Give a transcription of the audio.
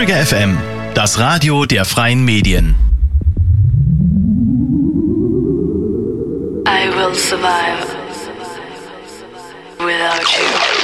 Trigger FM, das Radio der freien Medien. I will survive without you.